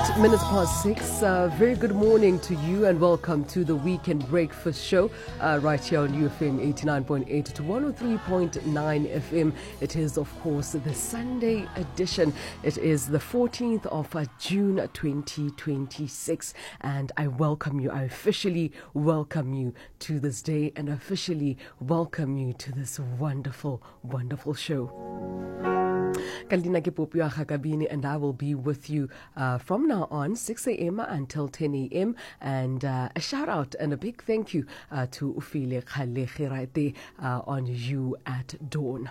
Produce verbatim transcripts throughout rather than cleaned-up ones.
Eight minutes past six. Uh, very good morning to you and welcome to the Weekend Breakfast Show uh, right here on U F M eighty-nine point eight to one oh three point nine F M. It is, of course, the Sunday edition. It is the fourteenth of uh, June twenty twenty-six, and I welcome you. I officially welcome you to this day and officially welcome you to this wonderful, wonderful show. Kaldina ke Popio Hakabini, and I will be with you uh, from now on, six a.m. until ten a.m. And uh, a shout out and a big thank you uh, to Ufile Khalehi right there uh, on You at Dawn.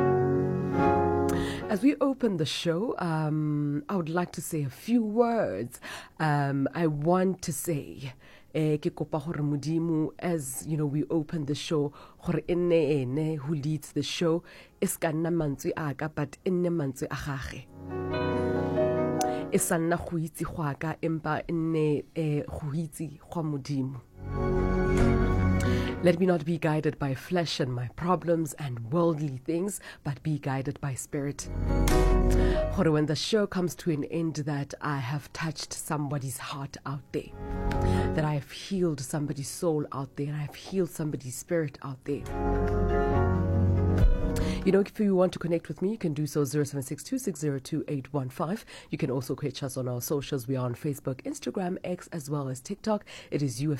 As we open the show, um, I would like to say a few words. Um, I want to say, eh, ke kopa hore Modimo, as you know, we open the show, hore enne ene who leads the show, iska nna mantswe aka, but enne mantswe a gage. E sa nna go itse go aka, empa enne eh, go itse go Modimo. Let me not be guided by flesh and my problems and worldly things, but be guided by spirit. Hore when the show comes to an end, that I have touched somebody's heart out there, that I have healed somebody's soul out there, and I have healed somebody's spirit out there. You know, if you want to connect with me, you can do so zero seven six two six zero two eight one five. You can also catch us on our socials. We are on Facebook, Instagram, X, as well as TikTok. It is U F